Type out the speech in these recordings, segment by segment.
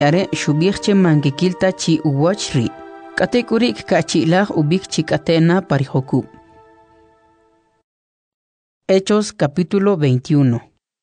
are shubirche mangekilta chi uwachri. Katekurik kachilah ubik chikatena parijoku. Hechos capítulo 21.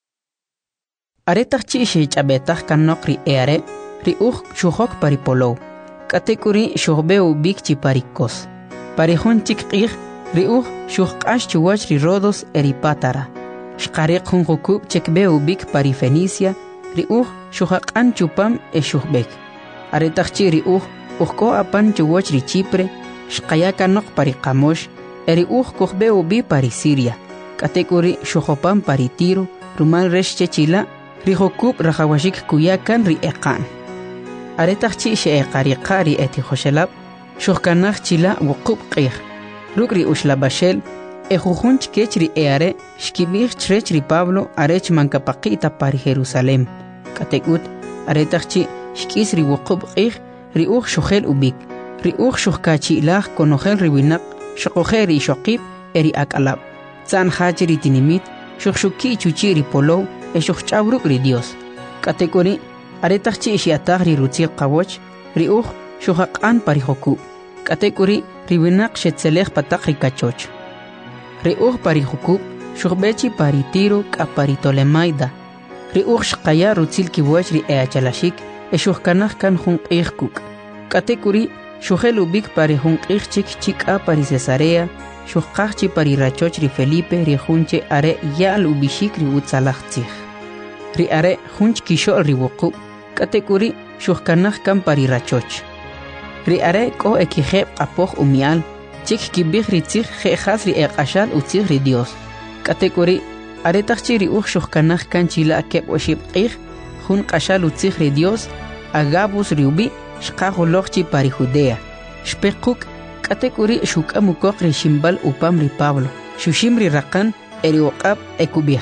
Aretach chi shechabetach kanokri eare, riuch shuhok paripolo. Katekuri shuhbe ubik chi parikos. Parihon chikir, riuch shuhkash chuwach rirodos eripatara. Shkarek hunjokub chekbe ubik parifenicia, riuch shuhakan chupam shuhbek. Aretach chi riuch Uhko apan chuwach ri Chipre, shkayakanok pari Kamosh, kohbe ubi pari Siria. Katekuri shuhopan pari Tiro, rumal resh chechila, rihokub rahawashik kuyakan ri ekan. Aretachchi she ekarikari eti hoshelab, shuhkanach chila wukub qih. Rukri ushlabashel, ejujunch kech ri eare, shkibich chrech ri Pablo, arech mankapakita pari Jerusalem. Katekut, aretachchi shkis ri wukub qih, riuch shuhel ubik, riuch shuhkachilah konohel riwinak, shokoher i shokib eri akalab. Zan hachiri tinimit, shukshuki chuchiri polo, shuhchavruk ri Dios. Katekori, aretachchi ishiatag ri rutzil kawoch, riuch shuhakan parijoku. Katekori, riwinak shetzelech patak rikachoch. Riuch parijoku, shuhbechi paritiro kaparitolemaida. Riuch shkaya rutzil kiwoch ri eachalashik, shuhkanach kan hunqihkuk. Katekuri, shuhel ubik pari hunqihchik chika pari Cesarea, shuhkachchi pari rachoch ri Felipe ri hunche are yal ubishik ri utzalachtzich. Ri are hunch kishol ri wuku. Katekuri, shuhkanach kan pari rachoch. Ri are ko ekijeb apoch umial, chik kibich ri tzich jehas ri ekashal utzich ri Dios. Katekuri, aretachchi ri shuhkanach kan chila keb oshib qih, Hun qashal utzich ri Dios, Agabus riubi, shqaholochchi pari Judea. Shpekuk, katekuri shukamukok ri shimbal upam ri Pablo. Shushim ri rakan, eri waqab ekubich.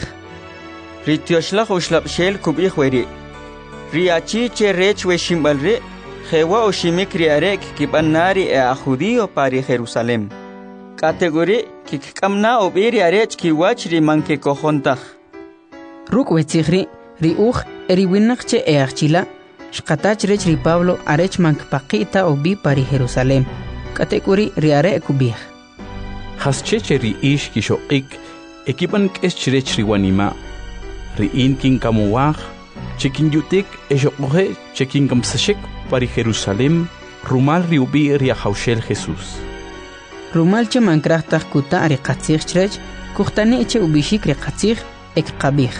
Ri tioshlach ushlapshel kubich weri. Ri achi che rech we shimbal ri, jewa oshimik ri arek kibanari a judio pari Jerusalem. Kategori kikkamna obiri arech kiwach ri manke kohontach. Ruk wetzihri, riuch eriwinakche eachila, shkatach rech ri Pablo arech mankpaqita obi pari Jerusalem. Katekuri riare ekubich. Hascheche ri ish kishoqik, ekipan kesh rech ri wanima. Ri inkin kamuwach, chekin yutik eshoqohe chekin kamsashek pari Jerusalem, rumal ri ubi ri ahaushel Jesus. Rumal che mankrachtach kuta ari qatzich chrech, kuhtane eche ubishik ri qatzich ek qabich.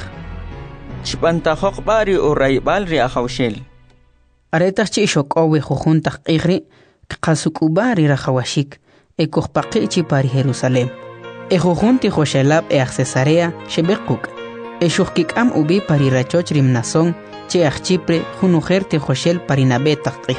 Chpantajok bari o raibal ri ahaushel. Aretachchi shokowe jujuntaj qihri, qasukubari rajawashik, ekujpaqichi pari Jerusalem. Jujunti joshelab Cesarea, shebekuk. Shuhkikam ubi pari rachoch rimnason, che Chipre, junujerti joshel pari nabetaj qih.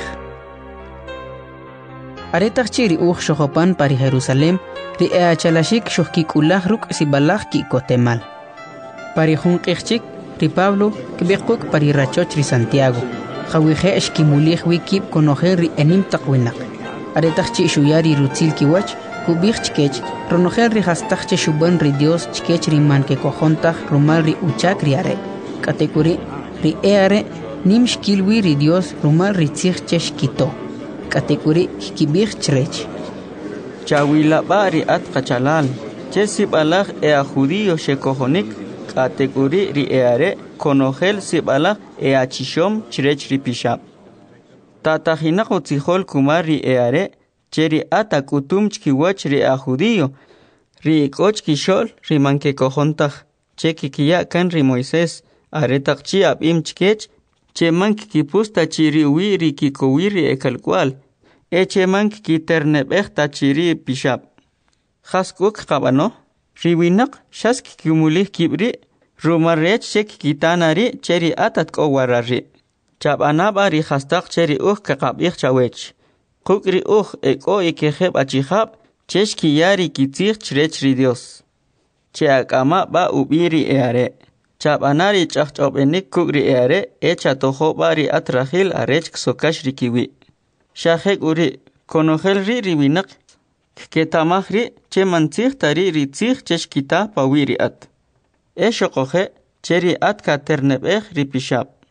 Aretachchi ri shohopan pari Jerusalem, ri eachalashik shuhkikulaj ruk sibalaj ki kotemal. Pari junqihchik, ri Pablo, kibekuk pari rachoch ri Santiago. Jawije eshkimulij wikib konojer ri enim takwinak. Aretachchi shuyari rutzil kiwach, kubich chkech, ronojer ri hastachche shuban ri Dios chkech ri manke kojontach rumal ri uchak ri are. Katekuri, ri eare, nim shkilwi ri Dios rumal ri tzich cheshkito. Katekuri, kibich chrech. Chawila bari at kachalal, chesib alaj ea judío shekojonik, katekuri ri eare, konojel sibala chishom chrech ripishab. Tatajinaq utzijol kumar ri eare, cheri atak utum chkiwach ri a judío, ri ikoch kishol ri manke kojontaj, che kikiya kan ri Moisés, aretak chi abim chkech, che mank kipusta chiri uwi ri kikowi ri ekalkwal, che mank kiternebech ta chiri pishab. Jaskuk kabano, ri winak shask kimulih kibri, Rumarech chek kitanari cheri atat kowarari. Chabanabari hastak cheri kakabich chawech. Kukri eko ikeheb achihab, cheshki yari kitzich chrech ri Dios. Cheakama ba ubiri eare. Chabanari chachchobenik kukri eare, toho bari atrahil arech ksokash rikiwi. Shahek uri, konogel ri riwinak, ketamahri, che mantzich tari ritzich cheshkita pawiri at. Eshokoje, cheri at katernebech ripishab.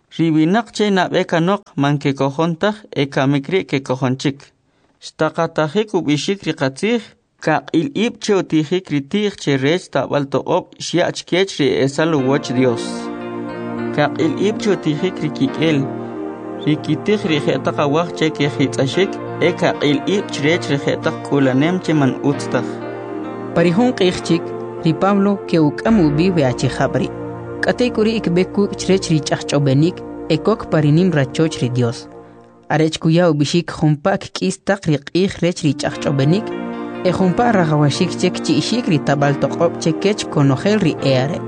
Ribinak che nabe kanok manke kohontah ekamikri ke kohonchik. Stakatahik ubishik rikatzih kaq il-ib che utihik ritih che rech tabal toqob shiach kech ri esalu woch Dios. Kaq il-ib che utihik rikikel rikitih rijetaq awah che ke hitzashik kaq il-ib che rech rijetaq kulanem che man utstah. Parihon qichik ri Pablo ke ukam ubi veachi khabri. Katay kuri ikbeku chrech ri chachchobenik ekok parinim rachoch ri Dios. Arech kuya ubishik khumpak kistaq ri qih rech ri chachchobenik khumpa ragawashik chek chi ishik ri tabal toqob chekech konogel ri eare.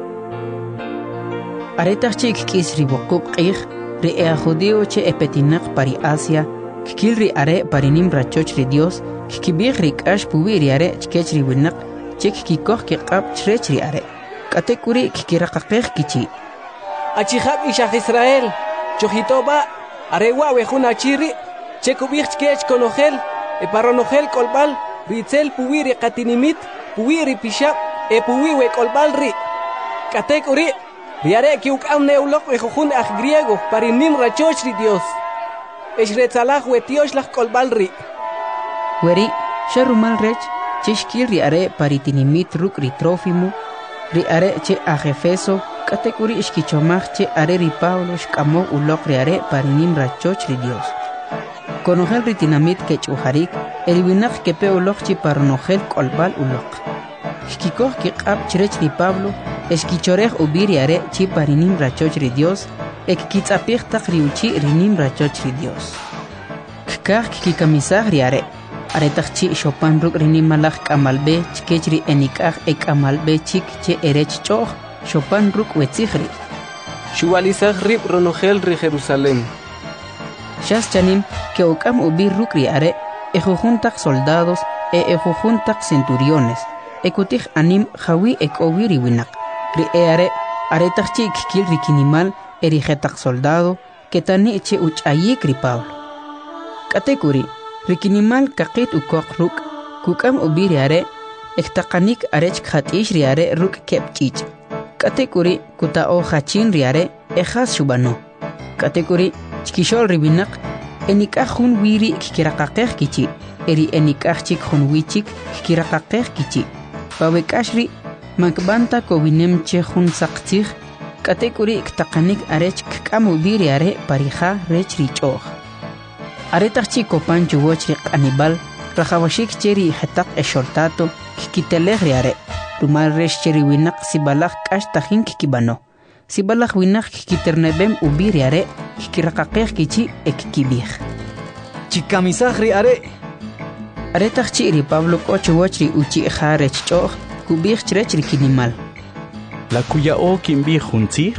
Aretach chik kis ri bokuk qih ri judío che epetinak pari Asia kikil ri are parinim rachoch ri Dios kikibig ri kash puwi ri are chkech ri winak chek kikoh ki qab chrech ri are. Katekuri kikiraqaqih kichi. Achihab ishah Israel, chojitoba, arewa wejuna chiri, chekubich kech konogel, eparonogel kolbal, ritzel puwiri qatinimit, puwiri pishab, puwiwe kolbal ri. Katekuri, riare ki ukam neulok wejujun aj griego, parinim rachoch ri Dios. Eshretzalah wetioshlah kolbal ri. Weri, sharumal rech, cheshkil riare paritinimit ruk ri Trófimo, ri are che a Efeso katekuri ishkichomach che are ri Pablo shkamo ulok ri are parinim rachoch ri Dios. Konogel ri tinamit ke chuharik elwinak ke pe ulok chi parnogel kolbal ulok. Shkikoh ki qab chrech ri Pablo eskichorech ubiri are chi parinim rachoch ri Dios ek kitzapich tak ri uchi rinim rachoch ri Dios. Kikah kikamisah ri are aretach chi Chopin ruk rini malach kamalbe chkech ri enikach ekamalbe chik che erech choch Chopin ruk wetzihri. Shualizach rib ronogel ri Jerusalem. Shas chanim que okam ubir ruk ri are ejujuntak soldados ejujuntak centuriones ekutich anim jawi ekowiri winak ri are aretach chi kikil ri kinimal erijetak soldado ketani che uchayik ri Pablo. Katekuri Rikinimal kakit ukok ruk, kukam ubiri are, ektakanik arech khatish riare ruk kepchich. Katekuri kutao hachin riare, ejas shubano. Katekuri chkishol ribinak, enikah hun wiri kikirakakeh kichi, eri enikah chik hun wichik kikirakakeh kichi. Pawekashri, makbanta kowinem che hun saktich, katekuri ektakanik arech kukam ubiri are parija rech richoh. Aretach chico pancho wochri anibal, rajawashik cheri hetak eshortato, kikiteleh riare, rumal resh cheri winak sibalach kash tajin kikibano. Sibalach winak kikiternebem ubiriare, kikirakakeh kichi ekikibih. Chikamisah riare. Aretach chiri Pablo kocho wochri uchi jarech choch, kubih chrechri kinimal. La kuya o kimbih juntzih?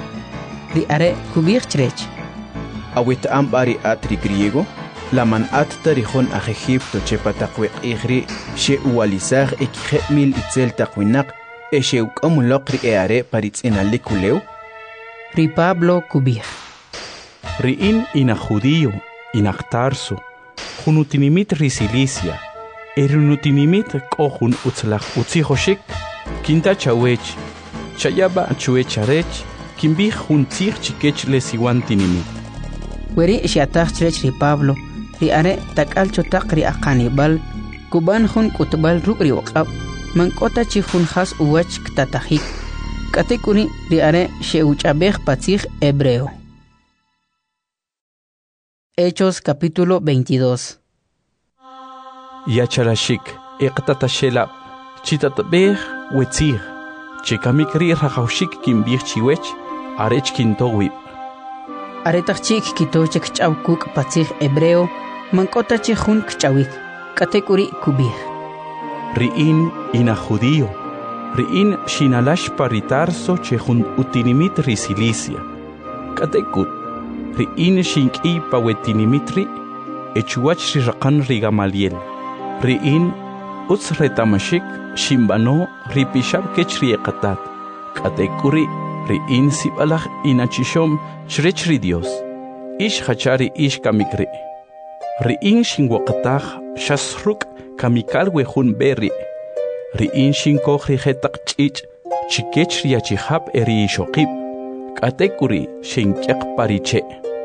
Riare kubih chrech. Awit ambari atri griego, la man at tarihon a Egipto chepatakwek igri, she ualizar ekijemil itzel takwinak, she ukamulokri eare paritz en alikuleu? Ri Pablo kubih. Riin ina judío, ina Tarso, junutinimit risilicia, erunutinimit kohun utzlach utzihoshik, kinta chawech, chayaba chuecharech, kimbih juntzir chikech lesiwantinimit. Weri shiatach chrech ri Pablo, ri are takal chotak ri akanibal, kuban hun kutbal ruk ri waqab, mankota chi hun khas uwach ktatahik. Katekuri ri are sheuchabej patzig hebreo. Hechos capítulo 22. Yachalashik, eqtatashela, chitatbej wetzig, chikamikri rajaushik kimbih chiwech, arech kintowib. Aretach chik kitochek chawkuk patzig hebreo, mankota chi hun kchawik, katekuri kubih. Riin ina judío, riin shinalash paritarso chehun utinimit risilicia. Katekut, riin shinki pawetinimitri, echuach rirakan rigamaliel. Riin utz retamashik shimbano ripishab kechriekatat. Katekuri riin sibalach inachishom chrechri Dios. Ish hachari ish kamikri. Riin shingwakatach shasruk kamikal wehun berri. Riin shinkoch rihetak chich chikech riachihab eri shokib. Katekuri shinkyaq pariche.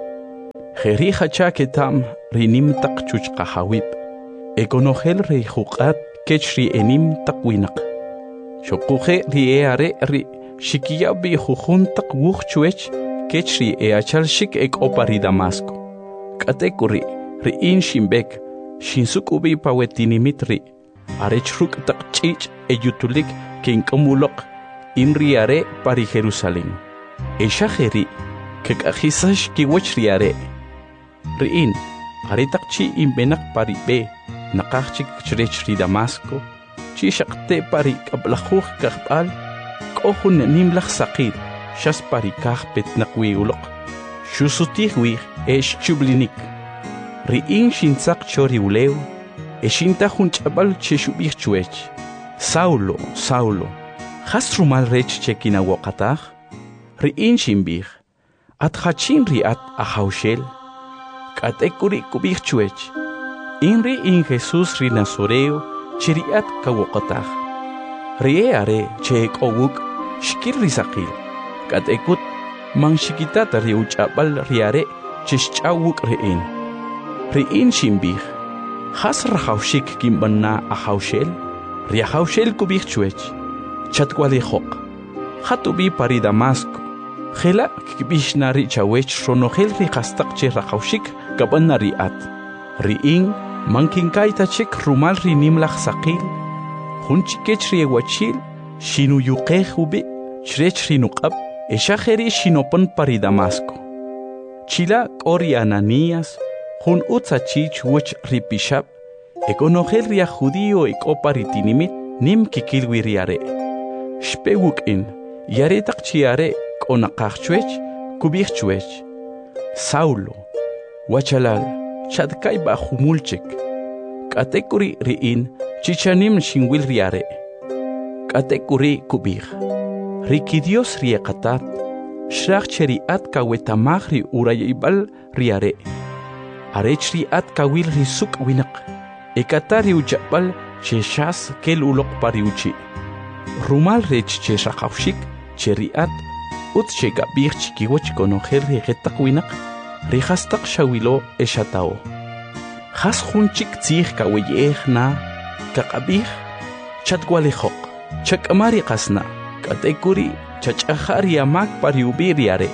Jeri hacha ketam rinim tak chuchqa hawib. Ekonogel ri huqat kechri enim takwinak. Shokuhe ri eare ri shikiyabi jujun tak wuch chuech kechri eachal shik ek opari Damasco. Katekuri ri in shimbek shinsuk ubi pawetinimitri. Arechruk tak chich eyutulik kinkamulok inriare pari Jerusalén. Eshajeri kekajisash kiwach riare. Riin aritakchi imbenak pari be nakachik chrech ri Damasco chi shakte pari kablajuj kahbal kohun nimlach saqir shas pari kahpet nakwi ulok shusutihwi esh chublinik. Riin shinsak chori uleu eshinta hunchabal cheshubich chuech. Saulo, Saulo, has rumal rech chekina wakataj? Riin shimbich, at hachin riat ahaushel. Katekuri kubich chuech. Inri in Jesus ri Nazoreo chiriat kawakataj. Rieare chek owuk shkir risakil. Katekut man shikitata riuchabal riare chishchawuk riin. Riin shimbich, has rahaushik kimbanna ahaushel. Riahaushel kubich chuech. Chatwalejok. Hatubi pari Damasco. Jela kibishna ri chawech ronogel ri hastak che rahaushik kabanna riat. Riin mankinkaita chek rumal ri nimlach sakil. Hunchikech ri ewachil. Shinu yuqehubi. Chrech ri nuqab. Eshajeri shinopon pari Damasco. Chila kori Ananías. Hun utzachich wuch ri pishab. Ekonogel ria judío ekoparitinimit nim kikilwi riare. Shpewuk in, yare takchiare konakachchuech, kubirchuech. Saulo, wachalal, chadkai ba humulchek. Katekuri riin, chichanim shinwil riare. Katekuri kubir. Rikidios riekatat, shrachcheri at kawetamagri urayibal riare. Arechri at kawil risuk winak. Ekatari uchapal cheshas kel ulok pariuchi. Rumal rech cheshakaushik cheriat ut chegabir chikiwach konogel regetakwinak rihastak shawilo eshatao. Has hunchik tzih kaweyehna kakabir chatwalejok chakamari kasna katekuri chachahari amak pariubiriare.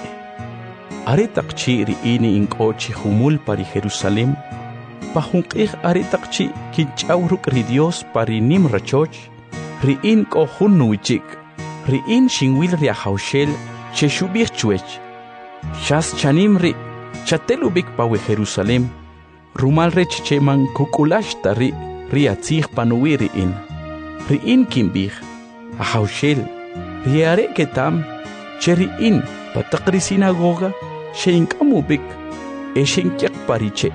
Aretakchi riini inkochi humul pari Jerusalén. Pahungkih aritakchi kinchawruk ri Dios pari nim rachoch, riin kohun nuichik, riin shinwil riahaushel, cheshubich chuech. Shas chanim ri, chatelubik pawe Jerusalén, rumal rech cheman kukulash tari, riatzih panuwi riin. Riin kimbich, ahaushel, riare ketam, cheriin, patakri sinagoga, sheinkamubik, eshinkyak pariche.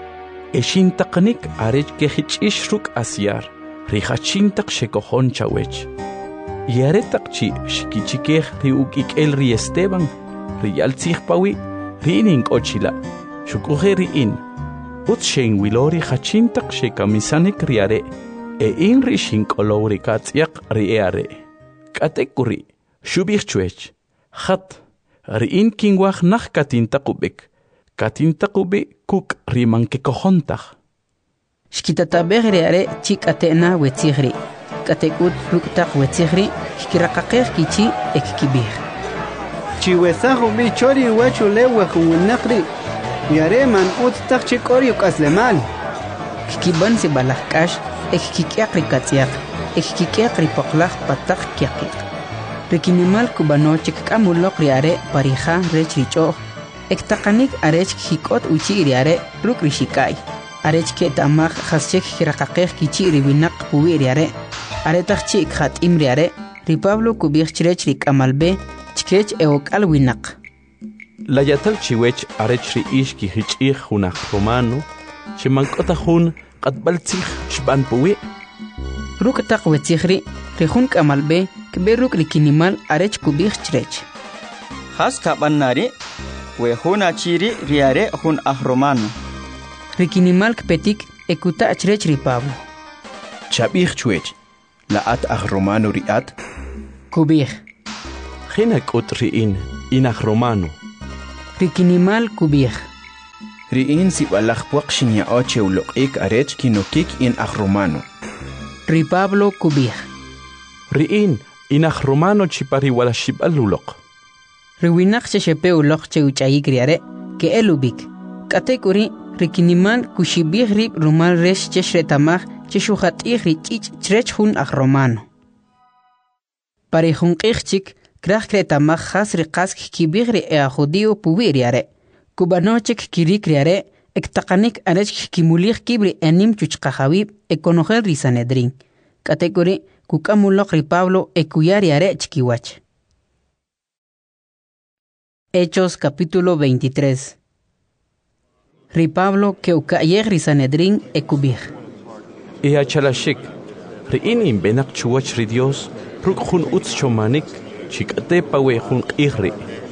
Eshintaknik arech kehichish ruk asyar, rihachintak shekohon chawech. Yaretakchi shikichikeh riukik el ri Esteban, riyaltzih pawi, riinin ochila, shukuhe riin. Utshen wilori hachintak shekamisanik riare, in rishinkolori katziak riare. Katekuri, shubirchuech, hat, riin kingwach nach katintakubik. Katintakubi kuk riman kekohontach. Shkitatabegri are chik atena wetzigri. Katekut ruktak wetzigri, shkirakakeh kichi ekkibir. Chiwesahu bichori wachulewe huwinakri. Yare man uttak chikori ukaslemal. Kikiban si balakash, ekkikiakri katziak, ekkikiakri poklach patak kiakik. Rekinimal kubanochik kamulok riare parija rechricho. Ektakanik arech hikot uchi iriare ruk rishikai. Arech ketamach haschek hirakakeh kichi ribinak puwi iriare. Aretachchi ikhat imriare. Ripablo kubich chirech rik amalbe chikech eokal winak. La yatal chiwech arech ri ishki hichih hunach romano. Chimankota hun katbaltzich shban puwi. Ruk tak wetzihri rihun kamalbe kberuk rikinimal arech kubich chirech. Has kabanari. Wehuna chiri riare hun ahromano. Rikinimal kpetik ekuta achrech ripablo. Chabich chuech. La at ahromano riat. Kubich. Gena kot riin. inaj romano. Rikinimal kubij. Riin sibalaj puakshinya oche uloqik arech kinokik in romano. Ri Pablo kubij. Riin inaj romano chipari wala shibaluloq. Riwinak chechepe uloq che uchayik riare ke elubik. Katekuri rikinimal kushibij rib rumal resh cheshretamaj cheshuhat rich chrech hun romano. Parejun qixchik kraj kretamaj has riqask kibij ri judío puwiriare. Kubanochek kirikriare ektaqanik arech kimulij kibri enim chuchqajawib ekonojel ri Sanedrín. Katekuri kukamuloq ri Pablo ekuyariare chkiwach. Hechos capítulo 23. Ri Pablo que ukayeg ri Sanedrín ekubij. Chalashik, riin imbenak chuwach ri Dios, rukjun utz chomanik, chikate pawe jun qihri.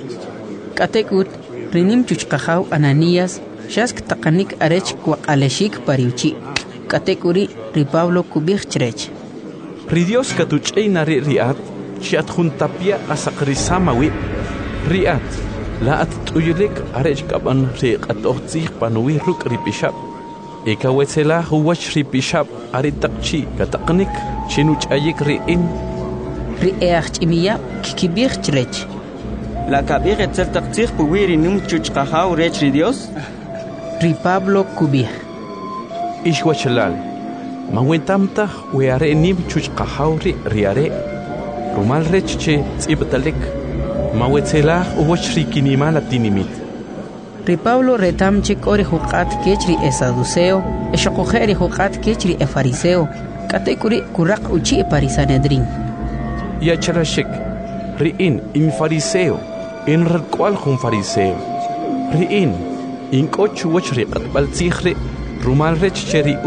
Katekut rinim chuchqajaw Ananías shask taqanik arech kwaqaleshik pariuchi. Katekuri ri Pablo kubij chrech. Ri Dios katuch'ey nari riat, chiat jun tapia asaqrisamawi. Riat, laat tuyulik arech kaban ri qatoqtzij panuwi ruk ri pishab. Ekawetsela huwach ri pishab aritaqchi kataqnik chinuch'ayik riin. Ri ch'imiya kikibij chrech. La kabij etzel taqtzij puwiri num chuchqajaw rech ri Dios. Ri Pablo kubij. Ishwachalal, mawentamtaj weare nim chuchqajaw riare. Rumal rech che tzibtalek. Mawetzelaj uwach ri kinimal atinimit. Ri Pablo retamchik ori huqat kech ri Saduceo, eshoqoje ri huqat kech ri Fariseo, katekuri kuraq uchi pari Sanedrín. Yachalashik, riin in Fariseo, in ralcual jun Fariseo. Riin, in kochu wach ri qatbal tzijri, rumal rech cheri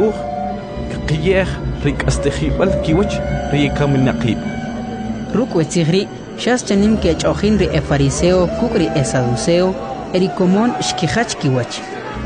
qiyej ri kastejibal kiwach ri kaminaqib. Rukwe tzijri, shas chanim kech ojin ri Fariseo kukri Saduceo, erikomon shkihach kiwach.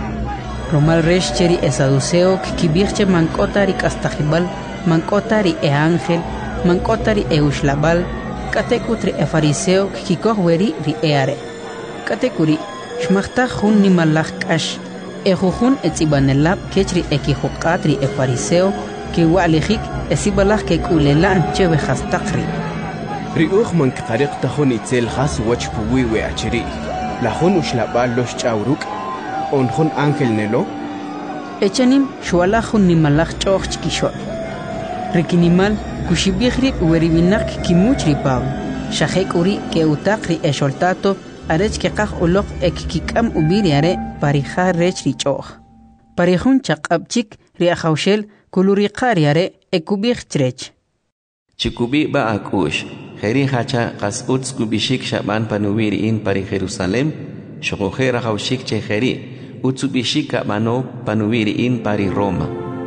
Rumal rech cheri Saduceo kibirche mankota ri kastajibal, mankota ri ángel, mankota ri ushlabal, katekutri Fariseo kikoj weri ri eare. Katekuri, shmachta jun nimalaj kash, ejujun etzibanelab kechri ekijuqat ri Fariseo, que walejik esibalaj ke kulelan cheve hastakri. Ri man ktariq tajun itzel has wach puwi we achiri. La jun ushlabal los chawruk, on jun ángel nelo. Echanim shwalajun nimalaj choch chkishwa. Rikinimal kushibijri weribinak kimuch ri Pablo. Shajek uri ke utakri esholtato arech ke qaj uloq ekkikam ubiriare parija rech ri choch. Parijun chaqabchik ri ajawshel kuluriqariare ekubij chrech. Chikubi ba akush. Heri hacha qas utz kubishik shaban panuwiri in pari Jerusalem. Shokoje rajawshik che heri. Utsubishik kabano panuwiri in pari Roma.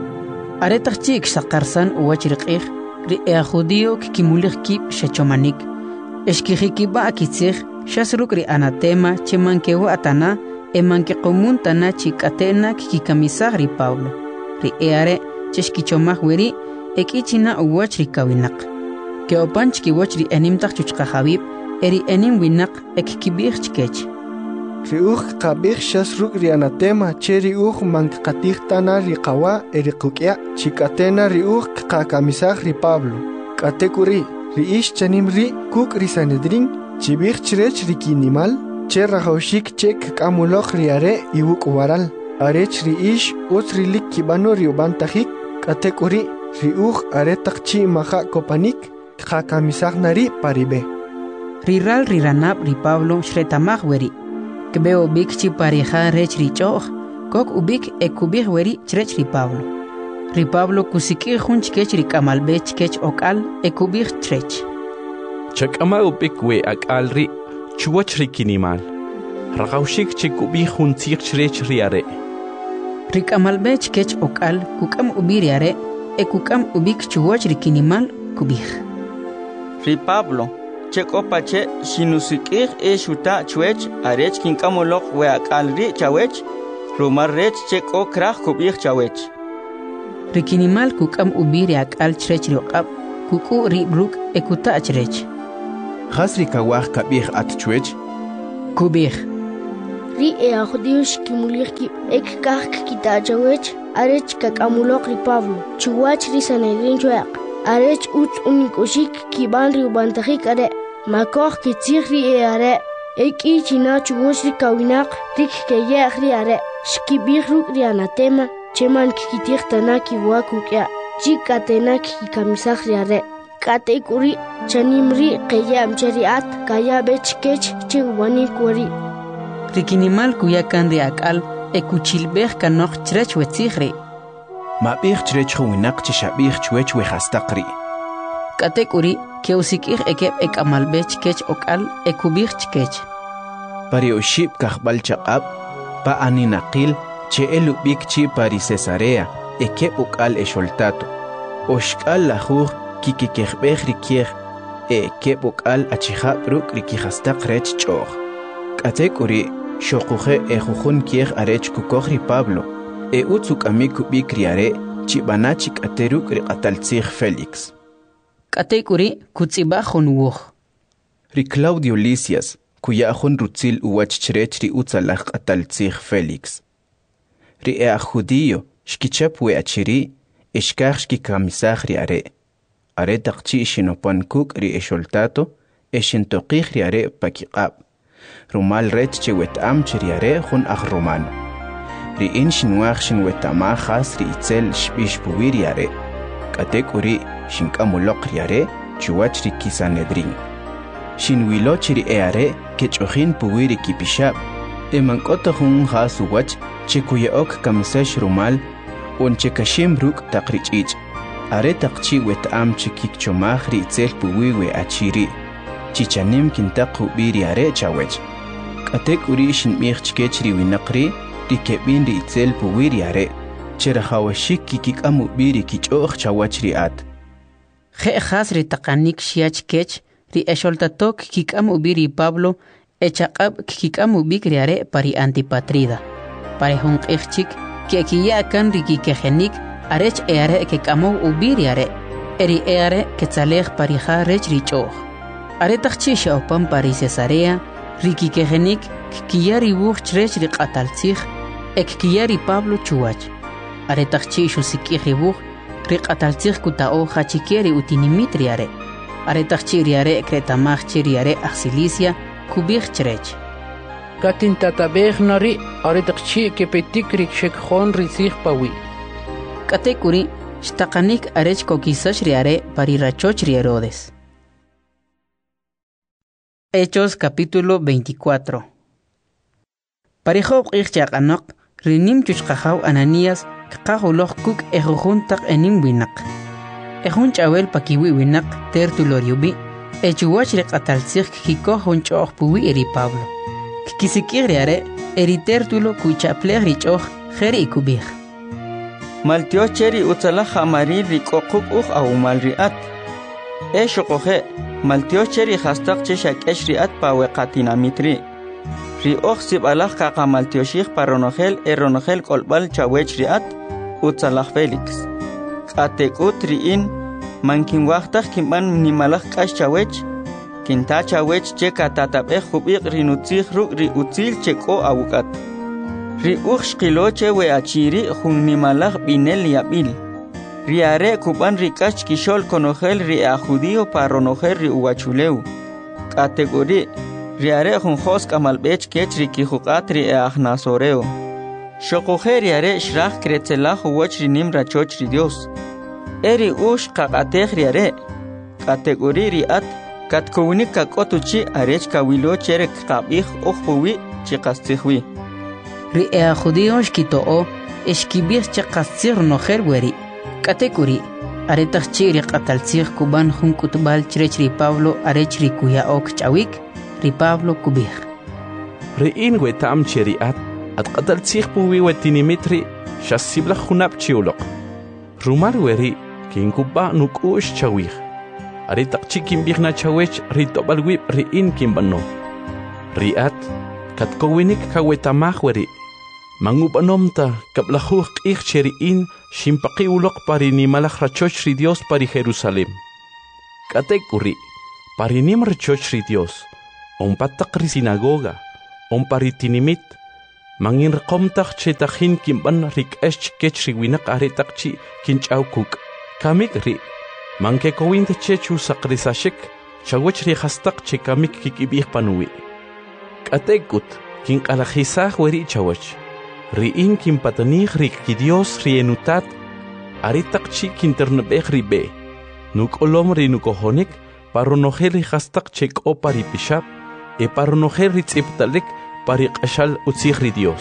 Aretachik sakarsan uwachriqij ri judío kikimulig kib shechomanik. Eshkijikiba akitzij shasruk ri anatema chemankewa atana emankequmun tana chikatena kikikamisaj ri Pablo. Ri eare cheshkichomaj weri ekichina uwach ri kawinaq. Que opanch kiwach ri enimtaj chuchqajabib eri enim winaq ekkibij chkech. Ri qabij shasruk ri anatema che ri mankqatij tana ri qawa eri quk'ya chikatena ri qakamisaj ri Pablo. Katekuri ri ish chanim ri kuk ri Sanedrín chibij chrech ri kinimal che rajawshik che k'amuloj ri are iwuk waral. Arech ri ish utz ri lik kibano ri ubantajik. Katekuri ri are taqchi maja kopanik qakamisaj nari paribe. Riral riranab ri Pablo shretamaj weri. Kbeo bikchi pareja rech ri choch, kok ubik ekubij weri chrech ri Pablo. Ri Pablo kusikir junch kech ri kamalbech kech okal ekubij chrech. Chakama ubik we akal ri chuwach ri kinimal. Raqawshik chikubij juntzij chrech ri are. Ri kamalbech kech okal kukam ubiri are ekukam ubik chuwach ri kinimal kubij. Ri Pablo chekopache shinusikij shuta chwech arech kinkamolok we akalri chawech rumar rech cheko kraj kubij chawech. Rikinimal kukam ubiri akal chrech riqab kuku ri bruk ekuta chrech. Hasri kawaj kabij at chwech Kubih. Ri judíos kimulirki ek kak kitachawech arech kakamulok ri Pablo chuwach ri Sanedrin chuaq arech uts unikoshik kiban ri ubantajik are makoh kitzir ri are ek ichina chuwosh ri kawinak rik keyek ri are shkibir ruk ri anatema cheman kikitir tanaki wakukya chikatena kikamisak ri are katekuri chanimri keyam chariat kayabech kech chiwani kuri Rikinimal kuyakan de akal ekuchilbeh kanok chrech wetzigri. Mabih chrech winak chishabih chwech wehastaqri. Katekuri keusikir ekep ekamalbech kech okal ekubih chkech. Pari oshib kahbal chaqab pa aninaqil che elubik chi pari Cesarea ekep okal esholtato. Oshkal lahur kikikehbeh rikier ekep okal achihab ruk rikihastaq rech choh. Katekuri Shokuje ejujun kier arech kukojri Pablo, utzuk amiku bikriare, chibanachik ateruk ataltzig Felix. Katekuri kutzibajun wuj. Ri Claudio Lisias, kuyajun rutzil uwachchrechri utzalaj ataltzig Felix. Ri judío, shkichapwe achiri, eshkajshki kamisajri are. Are takchi shinopan kuk ri esholtato, eshintoqijri are pakiqab. Rumal ret che wetam chiriare jun ag romano. Ri in shinwag shin wetama khas ri itzel shbish puwiriare. Katek uri shinkamulok riare chuwach ri Sanedrin. Shin wilo chiri eare kechojin puwiri kipishab. Emankota jun khas uwach che kuyaok kamisesh rumal un che kashim ruk takrich. Are takchi wetam chikik chomag ri itzel puwiwe achiri. Chichanim kintaqu biriare chawech. Katek uri shin michkechri winaqri rikebin ri itzel puwiriare. Cherahawashik kikik amu biri kichog chawachri at. Je khas ri taqanik shiach kech ri esholtatok kik amu biri Pablo echaqab kik amu bikriare pari Antipatrida. Pari hong ichchik ke kiyakan ri kikejenik arech eare ke kamu ubiriare. Eri eare ke tsalej pari kharech ri chog. Aretachchi shaupan pari Cesarea, riki kegenik, kiyari buch chrech ri qataltzig, ek kiyari Pablo chuwach. Aretachchi shusikiji buch, ri qataltzig kutao hachikeri utinimit riare. Aretachchi riare kretamach riare axilicia, kubich chrech. Katin tatabej nari, aretachchi kepetik rik shekjon rizig pawi. Katekuri, shtakanik arech kokisash riare pari rachoch rierodes. Hechos capítulo 24. Parijob ichchaqanok, rinim chuchqajaw Ananías, kaqajuloq kuk ejujuntaq enim winak. Ejun chawel pakiwi winak, tertulo riubi, echuwach riqataltzig kikojun choq puwi eri Pablo. Kikisikigriare, eri tertulo kuchaplej richoq, jeri ikubij. Maltio cheri utzalaj amari rikokuk awumal riat. Eshoqoje. Maltio cheri hastaq che shakesh riat paweqatinamitri. Ri oxsib alaj kaqa maltioshik paronogel eronogel kolbal chawech riat utzalaj Felix. Qatekut riin mankin waqtaj kimban nimalaj kash chawech kinta chawech che katatabej jubiq rinutzig ruk ri utzil cheko awukat. Ri uxqilo che we achiri jun nimalaj binel yabil. Riare kuban rikach kishol konogel ri a judío paronogel ri uwachuleu. Kategori riare junjos kamalbech kech ri kijuqat ri agnasoreo. Shokoje riare shrach kretzelaj uwach ri nim rachoch ri Dios. Eri ush kakatej riare. Kategori ri at katkowinik kakotuchi arech kawilo cherek kabij ojpuwi chikastijwi. Ri a judío shkitoo eshkibij chikastir nogel weri. Katekuri, aretach chiri qataltzig kuban jun kutbal chrechri Pablo arechri kuya ok chawik, ri Pablo kubij. Riin wetam cheri at qataltzig puwi wetinimitri shasibla junab chiulok. Rumar weri kin kuba nukush chawik. Aretach chikin bigna chawech ri tobalwib riin kimbano. Riat katkowinik kawetamaj weri. Mangupanomta kaplajuq q'ij cheri'in shimpaqiwloq parinimalaj rachoch ri Dios pari Jerusalem. K'atek uri, parinim rachoch ri Dios, onpataq ri sinagoga, paritinimit, mangin rekomtak che tahin kimban rik esch kech riwinak aretak chi kinchaw kuk. Kamik ri, manke kowint che chu sakrisashik, chawech ri hastak che kamik kikibih panuwi. Katekut, kin alajisah weri chawech. Riin kin patanih rik ki Dios rienutat, aretak chi kinternebeh ribe. Nuk olom ri nukohonik, paronojel hastak chek o paripishap, e paronojel ritziptalik pariqashal utzihri Dios.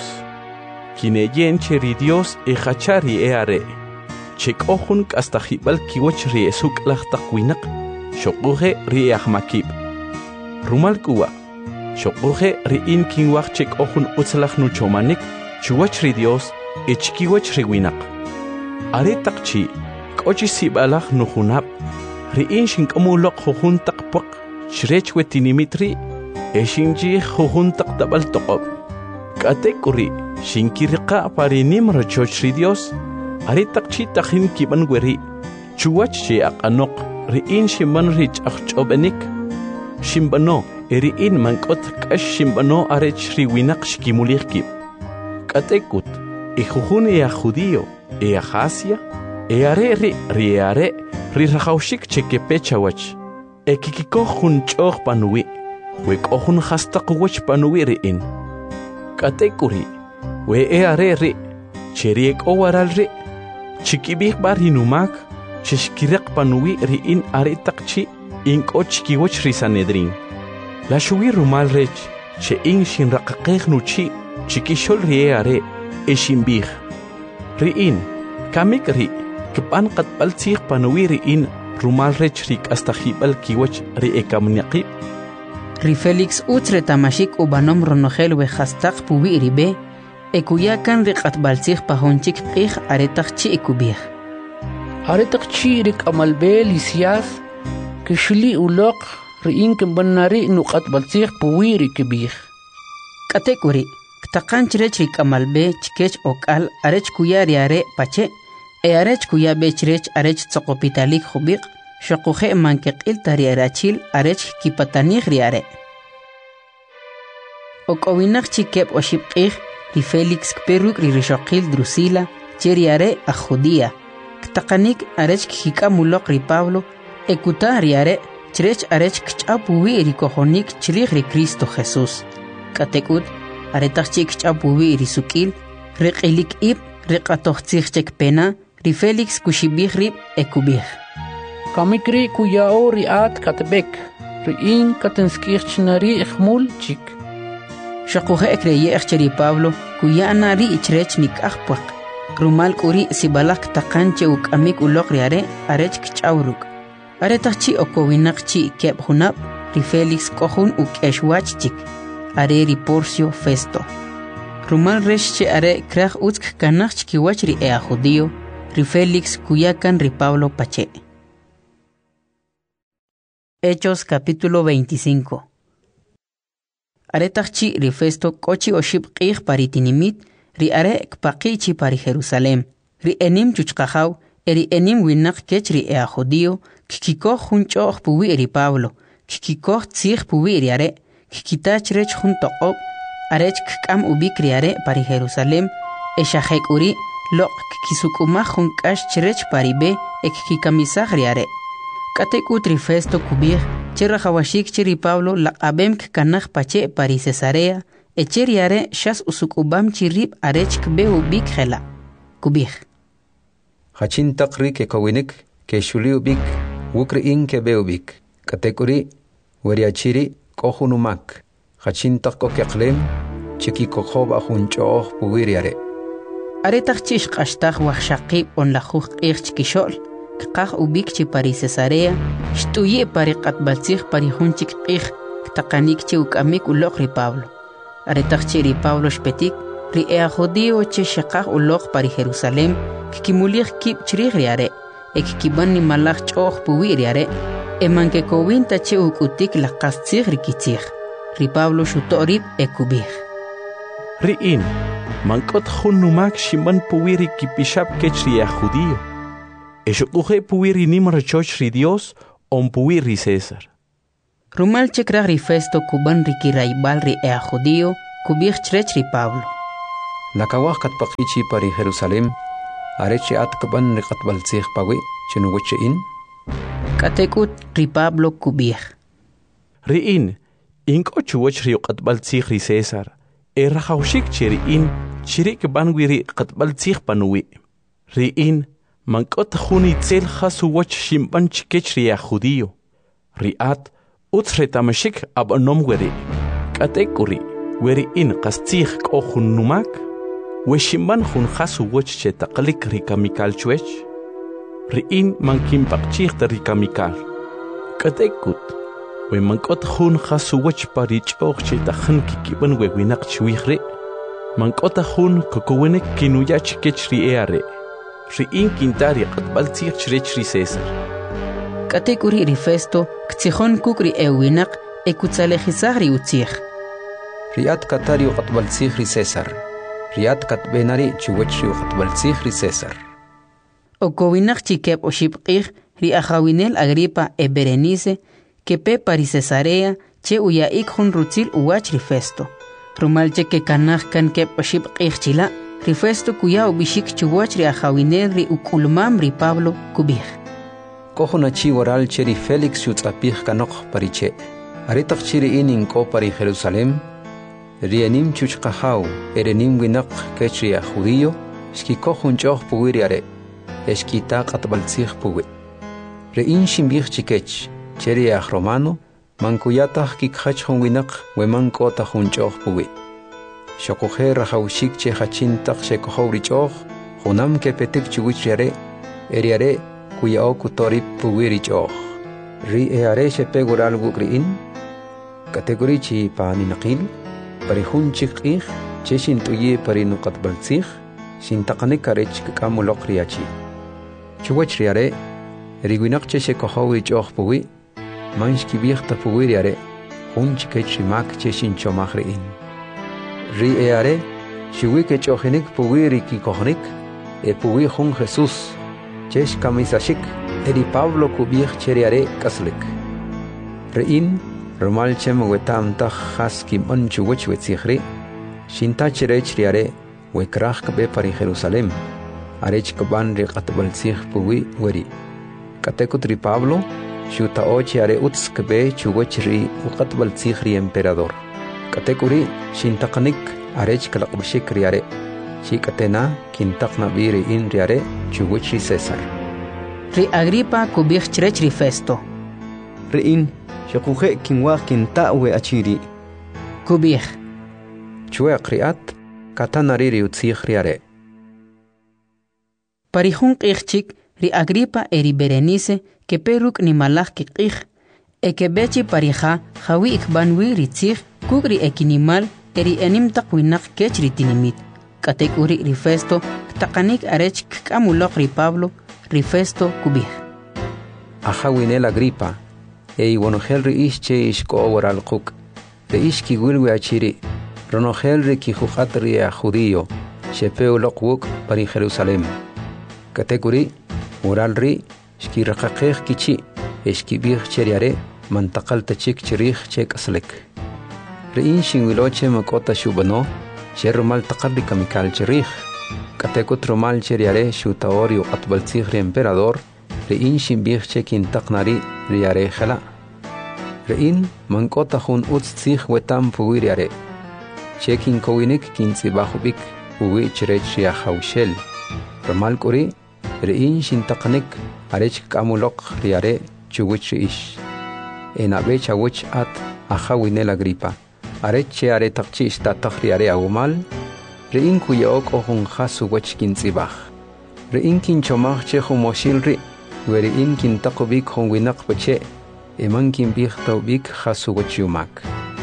Kineyen cheri Dios e hachari e are. Chek ohun hasta hibal kiwach ri esuk lachtakwinak, shokuhe ri ahmakib. Rumal kuwa, shokuhe ri in kinwach chek ohun utzlach nuchomanik, chuwach ri Dios e chkiwach ri winak. Are takchi, kochi sibalach nuhunap, ri in shinkamulok hohun takpak, shrech wetinimitri, e shinji hohun taktabal tokob. Katekuri, shinkirika parinim rachoch ri Dios, are takchi takhin kiban weri, chuwach che akanok, ri in shimban rich achchobenik, shimbano, eri in mankot kash shimbano arech ri winak shkimulikib. Katekut, e hohun e a judío, e a jasia, e are ri are, ri rajaushik chekepechawach, e kikiko hun choch panuwi, wek ohun hastak wach panuwi riin. Katekuri, we e are ri, cheriek o waral ri, chikibik bar hinumak, chishkirek panuwi riin are takchi, ink o chikiwach risanedrin. La shuwi rumal rech, che in shinrakakech nuchi, chikishol ri e are, e shimbih. Riin, kamik ri, kipan katbal tsih panuwi riin, rumal rech rik hasta hibal kiwach ri e kamnyakib. Ri Felix utre tamashik ubanom ronogel we hastak puwi ribe, e kuyakan rik katbal tsih pahonchik pich aretak chi ekubih. Aretak chi rik amalbe lisias, kishli ulok riin kimbanari nukat baltsih puwi rikibih. Katekuri, ktakan chirech rik amalbe chikech okal arech kuyari are pache, e arech kuyabe chirech arech tsokopitalik hubik, shokuhe mankekil tari arachil arech kipatanih riare. Okowinak chikep oshipkih ri Felix kperuk ri rishokil Drusila cheriare a Judía. Ktakanik arech kikamulok ri Pablo, ekuta riare chirech arech kchapuwi ri kohonik chirich ri Cristo Jesús. Katekut aretach chik kchapuwi ri sukil, riqilik ib riqatochtzich chek pena, ri Felix kushibih rib ekubih. Kamikri kuyao riat katbek, riin katenskirchnari ikhmul chik. Shakuhe ekreye echcheri Pablo, kuyana ri ichrech nik ahpak. Rumal kuri sibalak takanche uk amik ulok riare, arech kchauruk. Aretach chi okowinak chi keb hunap, ri Felix kohun uk eshwach chik. Are ri Porcio Festo. Rumal resh che are krach utsk kanach kiwach ri ea judío, ri Felix kuyakan ri Pablo pache. Hechos capítulo 25. Aretachchi ri Festo kochi oshib qih paritinimit, ri are kpaqichi pari Jerusalem, ri enim chuchqajaw, eri enim winak kech ri ea judío, kikikoh hunchoh puwi ri Pablo, kikikoh tzih puwi ri are, kikitach rech hun toqob, arech kikam ubik ri are pari Jerusalem, eshahek uri, lok kikisukumah hun kash chirech pari be, kikamisah ri are. Katekut ri Festo kubir, cherra hawashik cheri Pablo laqabem kanach pache pari Cesarea, echeri are shas usukubam chirib arech kbe ubik khela. Kubir. Hachin takri ke kawinik, ke shuli ubik, wukri in ke be ubik. Katekuri, weriachiri, kohunumak. Hachin takko keklem, chiki kokhob ahun choh puwiri are. Aretach chish qashtach wachshaqib on lachuch kishol. Kqaq ubik chi pari Cesarea, shtuye pari qatbaltzih pari hunchik qih, ktaqanik chi ukamik ulok ri Pablo. Aretach chi ri Pablo shpetik, ri ea judío chi shaqaq ulok pari Jerusalem, kikimulich kib chirih ri are, kikiban ni malach choh puwi ri are, manke kowinta chi ukutik laqastzih ri kitzih. Ri Pablo shutorib ekubih. Ri in, mankot hunumak shimban puwi ri kipishap kech ri ea judío. Eshokuhe puwiri nimra choch ri Dios, on puwiri César. Rumal chekrag ri Festo kuban ri kiraibal ri ea judío, kubij chrech ri Pablo. Nakawah katpaqichi pari Jerusalem, arechi atkaban riqatbaltzih pawi, chenuwechein. Katekut ri Pablo kubij. Riin, inko chuwach ri qatbaltzih ri César, errajawshik chiriin, chirik banwiri qatbaltzih panuwi. Riin, mankot juni tzel khasuwach shimban chikech ri judío. Riat, utsretamashik abanom weri. Katekuri, weri in qastzih kohun numak. Weshimban jun khasuwach chetaqlik rikamikal chwech. Riin mankin pakchih rikamikal. Katekut, we mankot jun khasuwach parich och chetakhan kikiban wewinak chwihri. Mankot jun kokowenek kinuyach kechri eare. Riin kintari qatbaltzih chrech ri César. Katekuri ri Festo ktsijon kukri ewinak ekutsalejizah ri utzih. Riat katari qatbaltzih ri César. Riat katbenari chuwech ri qatbaltzih ri César. Okowinak chikep oshipqih ri Ajawinel Agripa e Berenice kepe pari Cesarea che uyaik jun rutzil uwach ri Festo. Rumalche ke kanaj kan kep oshipqih chila ri Festo kuya ubishik chuwach ri Ajawinel ri ukulmam ri Pablo kubij. Kohonachi waral cheri Felix yutzapih kanok pariche. Aritak chiri inin ko pari Jerusalem. Rianim chuchqahau erenim winak kechri a judío. Shki kohun choh puwiri are. Eshkita qatbaltzih puwi. Rein shimbih chikech. Cheri a romano. Mankuyatah kikhach hun winak weman kota hun choh puwi. Shokohe rahawshik che hachintak shekohori choh. Hunam kepetik chuwichri eriare. Kuya okutori puwiri choh. Ri eare shepe gural gukriin. Kategori chi paani naqil. Pari hun chikih. Cheshin tuye pari nuqat baltzih. Shintaqane karech kakamulok riachi. Chuwach riare. Riguinak cheshe kohawi choh puwi. Manshki biechta puwiri are. Hun chikech rimak cheshin chomach riin. Ri eare. Shiwike chohinik puwiri ki kohnik. E puwi hun Jesus. Chesh kamisashik, eri Pablo kubih cheriare kaslik. Rein, romal chem wetam tach haski manchu wech wetzihri, shinta cherech riare, wekrach kabe pari Jerusalem, arech kaban riqatbalzih puwi weri. Katekut ri Pablo, shuta ochi are uts kabe chuwech ri uqatbalzih ri emperador. Katekuri, shintaqanik arech kalaqbashik riare. Chikatena kintak nabiri in riare chuwich ri César. Ri Agripa kubij chrech ri Festo. Riin shakuje kinwah kintawe achiri. Kubij. Chue kriat katanari ri utzih riare. Parihun qihchik ri Agripa eri Berenice ke peruk ni malach kikih e ke bechi parija jawi ikbanwi ri tzih kugri ekinimal eri enim taqwinak kech ri tinimit. Katekuri ri Festo taqanik arech kamulok ri Pablo ri Festo kubij. Ajawinel Agripa e iwonogel ri ische ishko waral quk. Ri ishki wilwi achiri. Ronogel ri kijuhat ri a judío. Shepeu lokwuk pari Jerusalem. Katekuri waral ri shki raqaqeh kichi. Eshki bih cheriare mantaqal tachik chirih chek aslek. Ri inshin wiloche makota shubano. Sherumal taqarri kamikal cherih. Katekut rumal cheriare shutaori uqatbaltzih ri emperador. Rein shimbih chekin taqnari riare jala. Rein mankota jun utztzih wetam puwiriare. Chekin kowinik kintzibahubik puwi cherech ria haushel. Rumal kuri rein shintaqnik arech kamulok riare chuwich ish. Enabe chawich at ajawinel Agripa. Areche are taqchi istataq riare agumal. Rein kuya ok ohun hasu wach kintzibah. Rein kinchomach che humoshil ri. Rein kintaqubik hon winak bache. Eman kinbih taubik hasu wach yumak.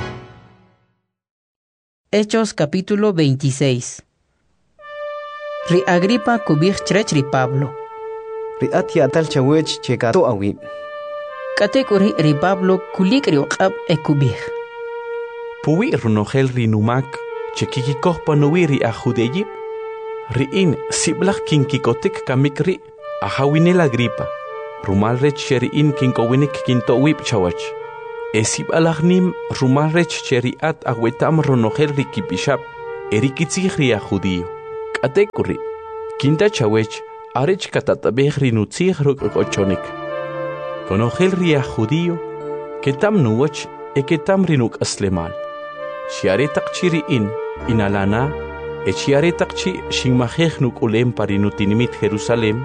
Hechos capítulo 26. Ri Agripa kubij chrech ri Pablo. Ri atia tal chawech chekato awi. Katekuri ri Pablo kulik ri uqab e kubij. Puwi runogel rinumak, chekikikoh panuwiri a judeyip. Riin siblach kinkikotik kamikri, Ajawinel Agripa. Rumal rech sheriin kinkowinik kintowip chawach. Esib alagnim rumarrech cheriat agwetam ronogel rikipishap, erikitzig ria judío. Katekuri, kinta chawech, arech katatabeh rinutzig rukochonik. Conogel ria judío, ketam nuwach, ketam rinuk aslemal. Shiaretak chiri inalana, chiaretak chi shingmajeh nuk ulem parinutinimit Jerusalem.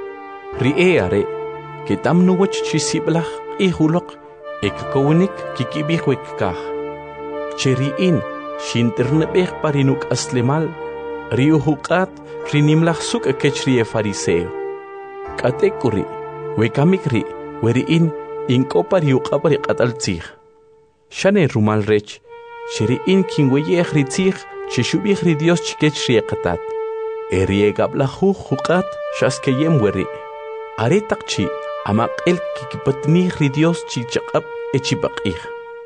Rieare, ketam nuwach chisiblah ihulok, Ekkowinik kikibikwekah. Cheriin, shinternebeh parinuk aslemal, riuhukat rinimlahsuk ekechrie fariseo. Katekuri, wekamikri, weriin, inko pariukapari kataltzig. Shane rumal rech, cheriin kinweyeh ritzig, cheshubih ridios chikechrie katat. Eriegablahu hukat, shaskeyem weri. Aretakchi, amak el kikipatni ridios chichakap echibakih.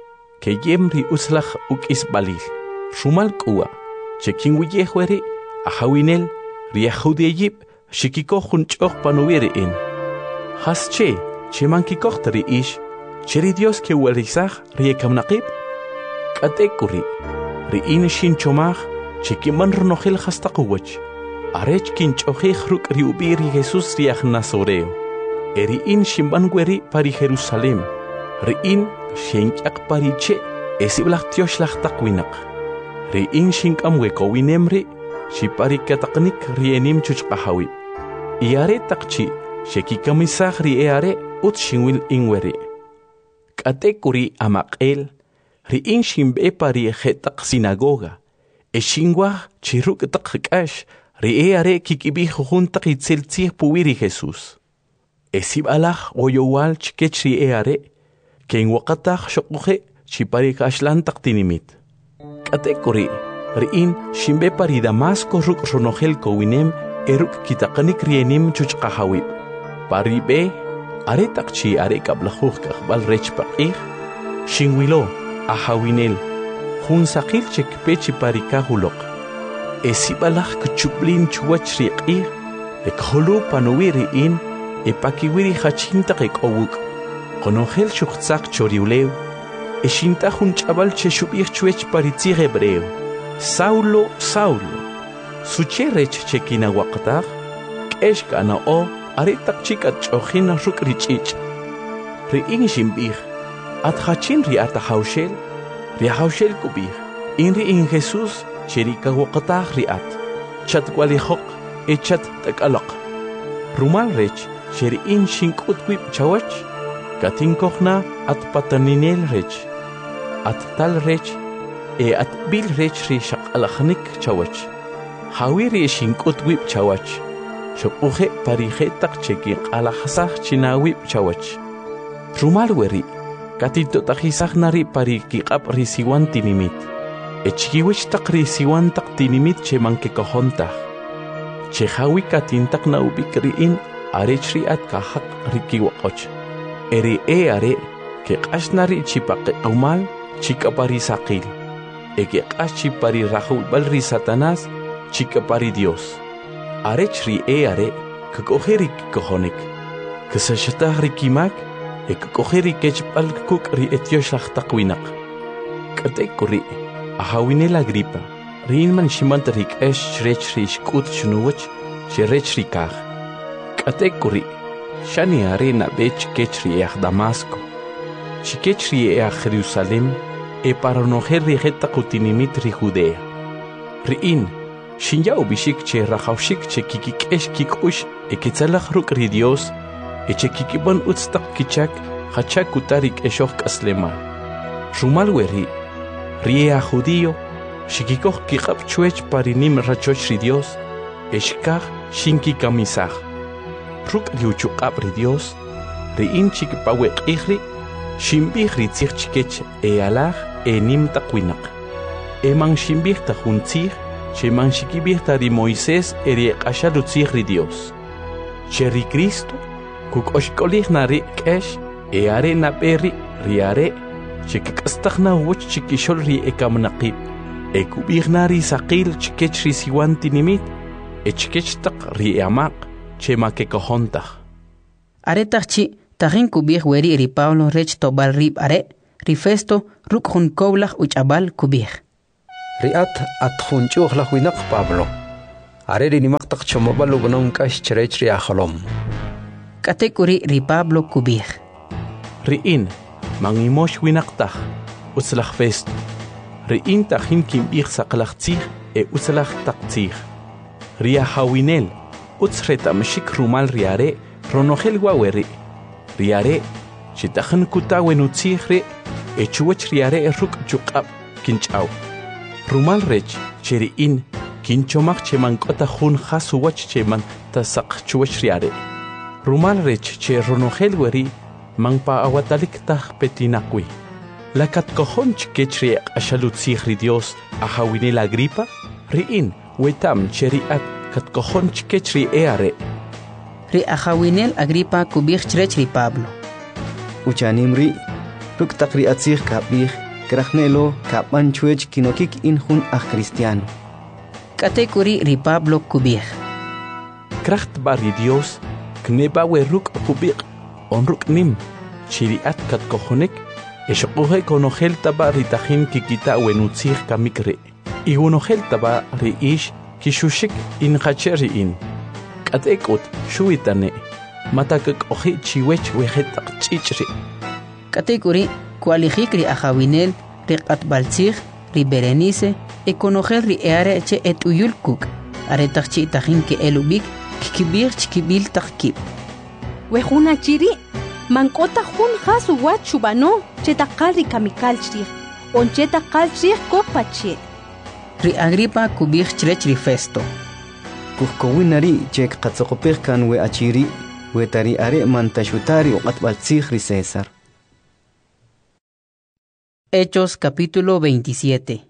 Keyem ri uslach ukisbalil. Rumal kuwa, chekin wiyehweri, ahawinel, riahudeyib, shikiko hunchoch panuwiri in. Hasche, chemankikochtari ish, cheri dios ke werizach riekamnaqib. Katekuri, riin shin chomach, chekiman ronogel hastakuwach. Arech kinchochih ruk riubiri Jesus riach Nazoreo. Eriin shimbangueri pari Jerusalem. Riin shenyak pariche esiblach tioslach takwinak. Riin shinkamweko winemri shipari kataknik rienim chuchkahawi. Iare takchi shekikamisach rieare ut shinwil ingweri. Katekuri amakel riin shimbe pari hetak sinagoga. Eshingwah chiruk takhikash rieare kikibih juntak itzeltzih puwiri Jesus. Esib alach oyowal chikechri eare, ken wakatach shokuhe chipari kashlan taktinimit. Katekuri, riin shimbe pari Damasco ruk ronogel kowinem eruk kitakanik rienim chuchkahawib. Pari be, are takchi are kablahuch kakbal rech pakih, shingwilo, ahawinel, hun sakil chekpechi pari kahulok. Esib alach kuchublin chuwach riqih, ekholu panuwiri in, Epakiwiri hachinta kekowuk, conogel shuchtzak choriuleu, eshinta hun chabal cheshubich chuech paritzig hebreo. Saulo, Saulo, sucherech chekina wakatag, keshkana o, aretak chikat chochina ruk richich. Riin shimbich, at hachin riata haushel, riahaushel kubich, inri in Jesus, cherika wakatag riat, chat walihok, echat takalok. Rumal rech, Sherin shinkut wip chawach, katinkochna at pataninel rech, at tal rech, at bil rech rishak alachnik chawach. Hawiri shinkut wip chawach, shopuhe parihetak cheki alahasach china wip chawach. Rumal weri, katito tahisach nari parikikap risiwan tinimit, echkiwich tak risiwan tak tinimit chemanke kohontach. Chehawi katintak na ubikriin, arechri at kahak rikiwakoch. Eri are ke kasnari chipake umal chikapari sakil. Eke kas chipari rahul balri Satanas chikapari Dios. Arechri are ke koheri kohonik. Ke sashatah rikimak ek koheri kechpal kuk ri etioshach takwinak. Katekuri ahawine la gripa. Rinman shimantarik esh rechri shkut shnuwach sherechri kah. Katekuri, shani arena bech kechri Damasco. Chikechri Jerusalem, paronoher rijeta kutinimit ri Judea. Riin, shinja ubishik che rachaushik che kikik esh kikush, ketzalach ruk ri Dios, che kikibon utstak kichak, hachak utarik eshok aslema. Rumal weri, ria judío, shikikoch kikap chuech parinim rachoch ri Dios, eshkach shinki kamisach. Ruk liuchukap ri Dios, riin chikipawek ihri, shimbih ritzich chikech alach nim takwinak. Emang shimbih tajuntzich, sheman shikibih ri Moisés eriekasha lutzich ri Dios. Cheri Cristo, kuk oshkolih nari kesh, are naperi riare, chikikastachna woch chikishol ri ekamnaqib. Ekubih nari sakil chikech ri siwan tinimit, echkech tak ri amak, chema ke kohontach. Are tachi, tahin kubih weri ri Pablo rech tobal rib are, Rifesto ruk hun kowlach uchabal kubih. Riat atjun chuhlach winak Pablo. Areri ni maktak chomabalu gunong kash cherech ri ahalom. Katekuri ri Pablo kubih. Riin mangimosh winaktak uslach Festo. Riin tahin kim ich saklachtzig uslach taktzig. Ria hawinel utsreta mshik rumal riare ronohel waweri. Riare chitahan kutawen utzigre chuwach riare ruk chukab kinchaw. Rumal rech cheriin kinchomach chemankota hun khasuwach cheman tasak chuwach riare. Rumal rech che ronohel weri mangpa awatalik tah petinakwi. Lakat kohon chkechri ashalutzigri Dios ahawinel Agripa riin wetam cheriat kat kohon chkechri eare. Ri ahawinel Agripa kubih ri Pablo. Uchanimri ruk takri atzig kabih krachnelo kapan chuech kinokik injun cristiano. Katekuri ri Pablo kubih. Kracht bari Dios kneba we ruk kubih onruk nim chiriat kat kohonek eshokuhe konogel taba ritahin kikita wenutzig kamikre. Igunogel taba ri ish kishushik in khacheri in. Katekut shuitane matakak ohi chiwech wehetak chichri. Katekuri kualijik ri ahawinel ri qatbaltzig ri Berenice ekonogel ri eare che etuyulkuk aretak chi tahin ke elubik kikibir chikibil takib. Wehuna chiri mankota hun hasu wat chubano chetakal ri kamikal chri on chetakal chri kopache. Ri Agripa kubih chrech ri Festo. Kuhkowinari chek qatzokopih kan we achiri we tari are mantashutari o qatbaltzig ri César. Hechos capítulo 27.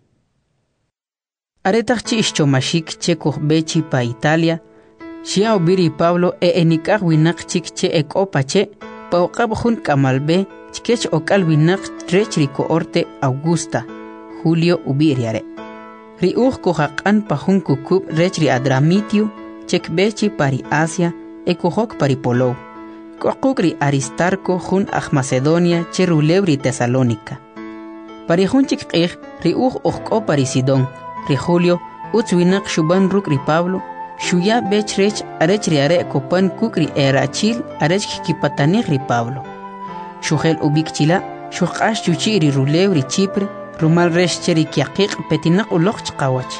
Aretach chomashik che bechi pa Italia, shia obiri Pablo enikah winak chik che ekopache, pa okabhun kamalbe chkech okal winak trech orte Augusta, Julio ubiriare. Riuch kohaqan pahun kukub rech ri Adramitio, chek bechi pari Asia, ekohok pari Polo. Kokuk ri Aristarco jun Macedonia che rulebri Tesalónica. Pari hunchik qih ri uj pari Sidón, ri Julio utzwinak shuban ruk ri Pablo, shuya bech rech arech ri are kopan kuk ri erachil arech kipatanih ri Pablo. Shuhel ubik chila, shuqash chuchi ri rulew ri Chipre, rumal rech cheri kiaqiq petinak uloq chqawach.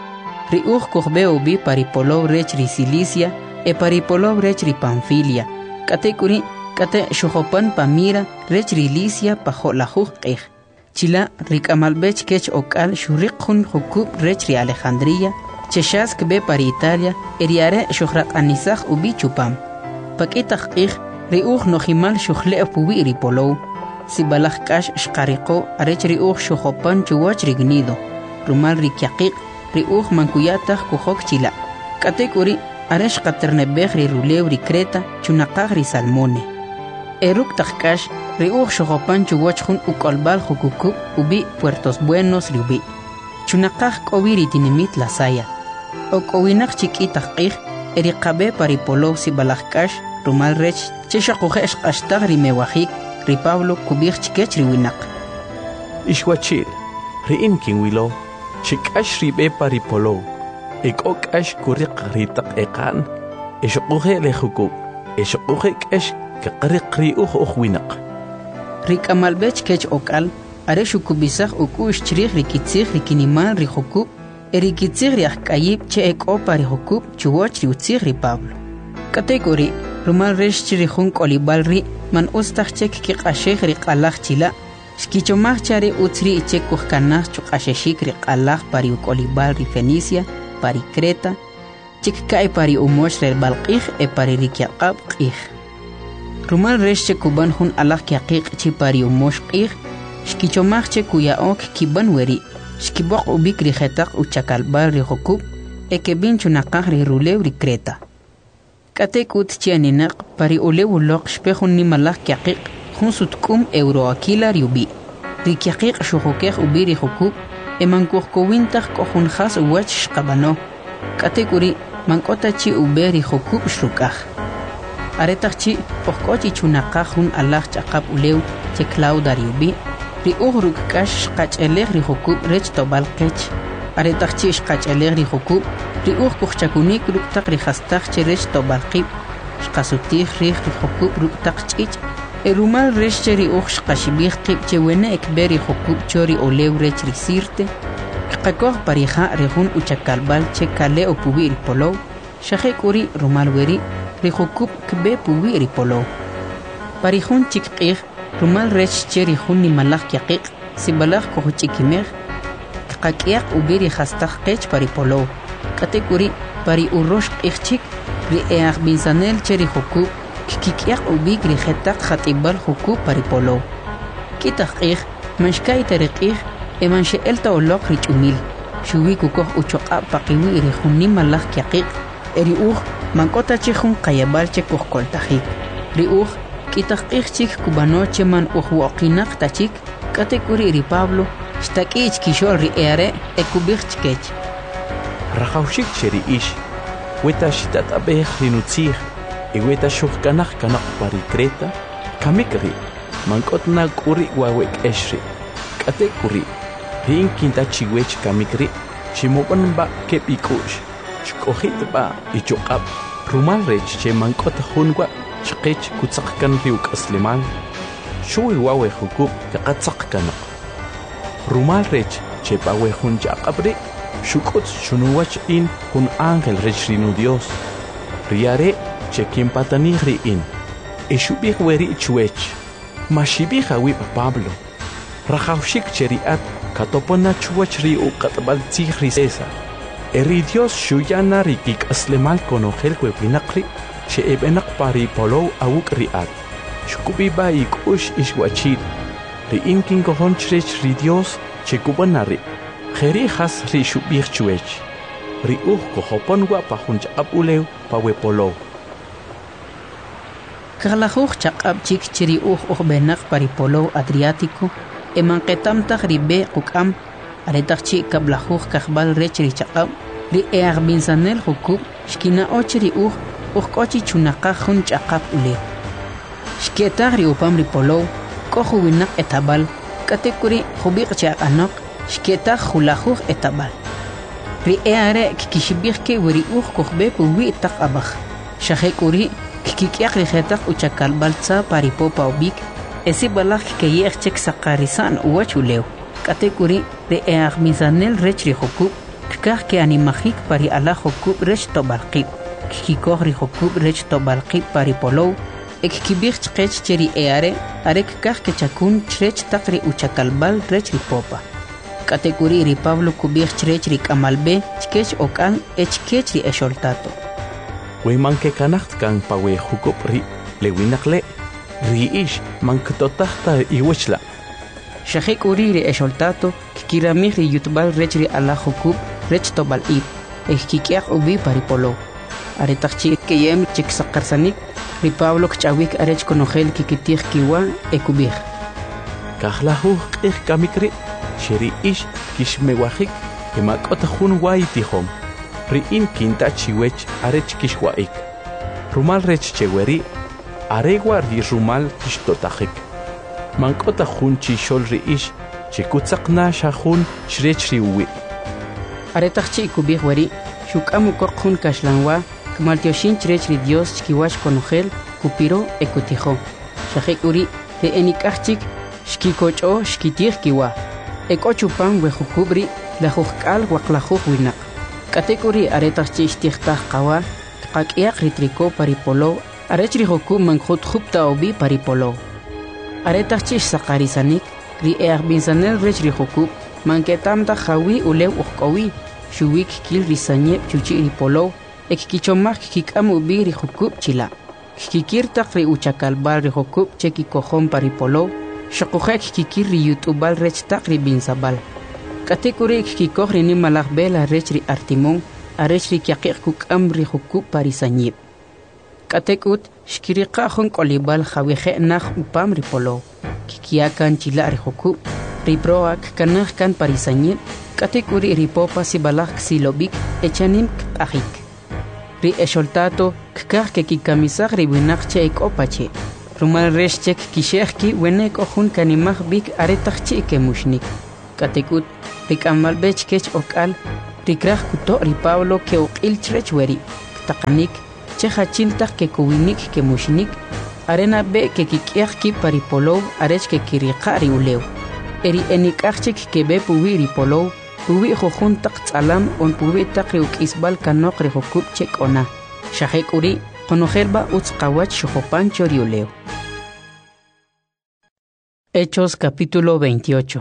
Ri kohbe ubi pari Polo rech ri Cilicia, pari Polo rech ri Panfilia, kate kuri kate shuhopan pamira rech ri Licia pajolajuj qih. Chila rikamalbech kech okal shuriqhun hukub rech ri Alejandría, cheshask be pari Italia, eriare shuhraq anisaj ubi chupam. Pakitaq qih ri nojimal shuhle pubi ri Polo, sibalaj kash shqariqo arech ri shuhopan chuwach ri Gnido, rumal ri kiaqiq ri mankuyataq kuhok chila. Katekuri aresh qaternebej ri rulew ri Creta chunaqaj ri Salmone. Eruk taqkash ri shuhopan chuwach jun ukolbal jukukub ubi Puertos Buenos ri ubi. Chunaqaj k'obi ri tinimit la Saya. Ok'owinaq chik'itaq qih eri qabe pari Polo sibalaj kash rumal rech cheshaquje shqashtaq ri mewajik ri Pablo kubij chikech ri winaq. Ishwachil riin kinwilo chikash ri be pari Polo. Ek'okash kuriq ri taq eqan eshquje le jukub eshquje kash kaqriq ri winaq. Ri kamalbech kech okal are shukubisaj ukush chrij ri kitzij ri kinimal ri jukub eri kitzij ri ajk'ayib che ek'opa ri jukub chuwach ri utzij ri Pablo. Katekuri rumal resh chiri jun k'olibal ri man ustaj chek kiq'ashej ri q'alaj chila xkichomaj chari utzri ichek kujkanaj chuq'axexik ri q'alaj pari uk'olibal ri Fenicia pari Creta chik ka'y pari umox ri balq'ij pari ri kyaq'ab q'ij. Rumal resh che kuban jun alaj kyaqiq chi pari umox q'ij xkichomaj che kuyaok kiban weri xkiboq ubik ri jetaq uchakalbal ri jukub kebin chunaqaj ri rulew ri Creta. Katekut chianinaq pari ulew uloq xpejun nimalaj kyaqiq jun sutkum euroakila ri ubi. Ri kyaqiq xujukej ubi ri jukub mankujkowintaj k'ojun jas uwach xqabano. Katekuri mank'ota chi ube ri jukub xruk'aj. Aretaj chi ojk'och chunaqaj jun alaj ch'aqap ulew che Clauda ri ubi ri uhruk kash qach'elej ri hukub rech tobal qech aretaqchi qach'elej ri hukub ri kuchchakunik ruk taq ri hastaq che rech tobal qib qasutij ri hukub ruk taq ch'ich erumal rech che ri qashibij qib che wene ekberi hukub chori olew rech ri sirte qaqoj parija ri hun uchakalbal che kale opubi ri polow shaje kuri rumal weri ri hukub kbe pubi ri polow parijun chikqij rumal rech che ri hun ni malaj yaqiq sibalaj kohuchikimej qaqiyaq ubiri hastaq qech pari polow qate kuri pari urosh qijchik ri eaq binsanel che ri hukub kikiyaq ubik ri jetaq khatibal hukub pari polow kitaq qij manshkay tariqij eman she'elta oloq ri ch'umil shuwi kukoj uchoq'a paqiwi ri hun malaj yaqiq eri uj mank'ota che jun qayabal che kojkoltajik ri uj kitaq qij chik kubano che man uj woqinaq tachik qate kuri ri Pablo Shtakich kishol ri eare ekubich chkech. Rajaushik cheri ish. Weta shitat abej rinutzij. E weta shukkanaj kanaq pari Creta. Kamikri. Mankotna kuri wawek eshri. Kate kuri. Rin kinta chiwech kamikri. Chimoban ba kepikush. Shkohit ba ichokap. Rumal rech che mankot hunwa. Shkech kutzakkan riuk asliman. Shui wawe hukub kakatsak kanaq. Rumal rech che pawe hun jaqabri shukut shunuwach in hun ángel rech rinu Dios riare che kim patani ri in e shubih weri chwech mashibi hawi Pablo rajaushik cheriat katopona chwach ri uqatbal tigri César eri Dios shuyana rikik aslemal konogel kwepinaqri che ebenak pari polow awuk riat shukubi ba ikush ishwachid ri inkin kohon chrech ri Dios che kubanari kheri has ri shubih chwech ri kohopon wa pa hunch abulew pa we polo Karlahuch chaqab chik chiri benak pari polo Adriático eman qetam taq ri be qukam aretaq chi kablahuch kahbal rech ri chaqab ri eaq binsanel hukub shkina ochri qochi chunaqa hun chaqab ulew shketaq ri upam ri polo kohu winak etabal katekuri hubiq chaqanok shketaq hulahuj etabal ri eare kikishibij ke weri kohbe puwi taq abaj shajekuri kikiaq ri jetaq uchakalbal tsa paripopa ubik esi balaj keyej chek saqarisan uwachulew katekuri ri eaq misanel rech ri hukub kikaj ke animajik pari ala hukub rech tobalqib kikikoj ri hukub rech tobalqib pari polow ekibij chqech cheri eare arek kaj ke chakun chrech taqri uchakalbal rech ri popa katekuri ri Pablo kubij chrech ri kamalbe chkech okan echkech ri esholtato we manke kanacht kan pawe hukub ri lewinaqle ri ish mankototahta iwechla shajekuri ri esholtato kikiramij ri yutbal rech ri ala hukub rech tobal ib ekikiaq ubi pari polo aretaqchi keyem chik saqarsanik ri Pablo kchawik arech konogel kikitij kiwa ekubij kahlahu qij kamikri sheri ish kishmewajik emakot jun wai tijom ri in kinta chiwech arech kishwaik rumal rech cheweri aregwa ri rumal kishtotajik mankota jun chishol ri ish chikutzaqna shajun shrech ri uwi aretaqchi kubij weri shukamu kokjun kashlanwa Maltioshin chrech ri Dios chkiwach konogel kupiro ekutijo shajekuri de enikachik shkikocho shkitij kiwa ekochupan wejukubri la jujkal waqlajuj winak katekuri aretaqchi ishtijtaj qawa qak'iaq ri triko paripolo arech ri hukub mankhut jupta obi paripolo aretaqchi saqarisanik ri eaq binsanel rech ri hukub manketamta jawi ulew uqkowi shuwik kil risanyeb chuchi ri polo ekkichomaj kik'am ubi ri hukub chila kikirtaq ri uchakalbal ri hukub che kikojon paripolo shaqujek kikir ri yutubal rech taq ri binsabal katekuri kikoj ri nimalaj bela rech ri artimon arech ri kyaqiq kuk'am ri hukub parisanyib katekut shkiriqa jon qolibal jaweje naj upam ri polo kikiakan chila ri hukub ri proak kanaj kan parisanyib katekuri ri popa sibalaj silobik echanim k'ajik ri esholtato kikaj ke kikamisaj ri winaq che ekopache rumal reshchek kisheki wenek ohun kanimah bik aretachchi ke mushnik katekut rikamal bechkech okal rikraj kuto ri Pablo ke uqilchrech weri taqanik che hachintaj ke kuwinik ke mushnik arena be ke kikiaki paripolo arech ke kiriqari uleu eri enikachik ke be puwi ripolo puwi khojun taqtsalam on puwi taqri ukisbal kanok ri hokub chek ona shahekuri konojelba utzqawach shopan choriuleu. Hechos capítulo 28.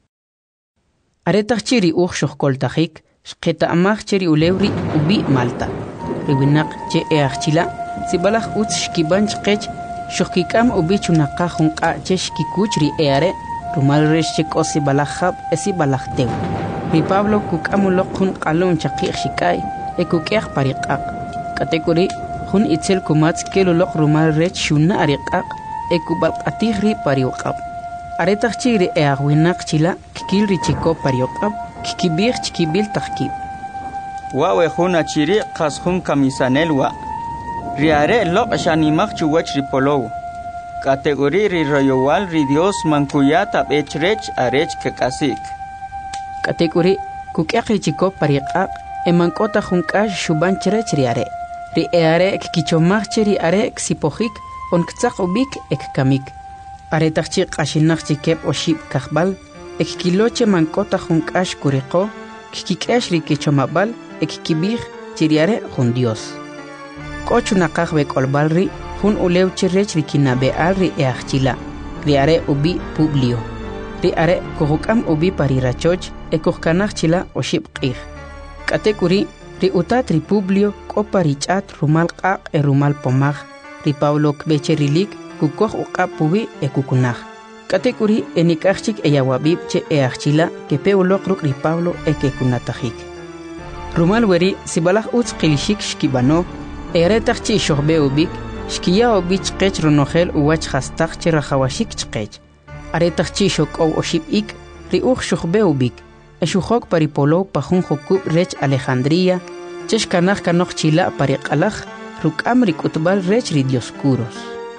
Aretach chiri uch shokoltajik shqeta amach chiri uleuri ubi Malta riwinak che eachila sibalach utz shkibanch qech shokikam ubi chunaqa junqa che shkikuch ri eare rumal resh che kosi balajab esi balachteu ri Pablo kukamuloq jun qalun chaqi shikai ekukiaj pariqaq katekuri jun itzel kumatz keluloq rumal rech shuna ariqaq ekubalqatij ri pariuqab aretach chiri eagwinak chila kikil ri chiko pariuqab kikibir chikibil tajkib wawe juna chiri qasjun kamisanelwa riare loq shanimaj chuwach ripolow kategori ri royowal ri Dios mankuyata bechrech arech kekasik kategori kukyaqi chiko pariqaq emankota junkash shubanchrech riare ri eare kikichomaj chiri are ksipojik onktaq ubik ekkamik aretachchi qashinaq chikep oshib kajbal ekkiloche mankota junkash kuriqo kikikesh ri kichomabal ekkibij chiriare jun Dios kochunaqaj bekolbal ri jun ulew chirech ri kinabeal ri eachila ri are ubi Publio ri are kujukam ubi parirachoch ekujkanaj chila oshib qij katekuri ri utat ri Publio koparichat rumal qaq e rumal pomaj ri Pablo kbecherilik kukoj uqab ubi ekukunaj katekuri enikachik eyawabib che eachila kepeuloq ruk ri Pablo ekekunatajik rumal weri sibalaj utz qilishik shkibano eretachchi shohbe ubik shkiya ubich qech ronojel uwach hastaq che rajawashik chqech aretachchi shokow oshib ik ri uj shohbe ubik eshujok paripolo pajun jokub rech Alejandría cheshkanaj kanoj chila pariqalaj rukam ri kutbal rech ri Dioscuros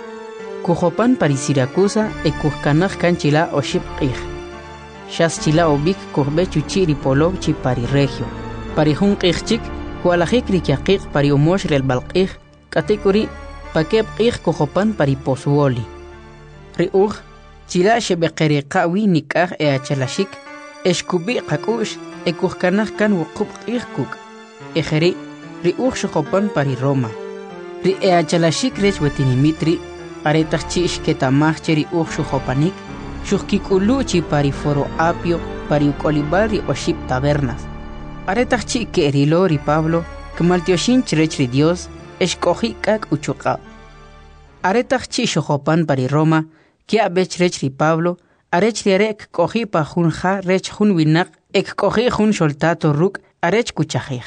kujopan pari Siracusa ekujkanaj kanchila oshib qij shas chila ubik kujbe chuchi ri polo chi pari regio pari jun qijchik kualajik ri kiaqiq pari umosh rel balqij katekuri pakeb qij kujopan pari posuoli ri uj chila shebeqeriqa wi nikaj eachalashik eshkubi qakush ekujkanaj kan wuqub qij kuk ejeri ri uj shojopan pari Roma ri eachalashik rech wetinimitri aretachchi ishketamaj cheri uj shojopanik shujkikulu chi pari foro apio pari ukolibal ri oshib tabernas aretachchi kerilo ri Pablo kmaltioshin chrech ri Dios eshkoji kak uchuqa aretachchi shojopan pari Roma kia bech rech ri Pablo arech ri arek koji pa jun ja rech jun winak ek koji jun soltato ruk arech kuchajij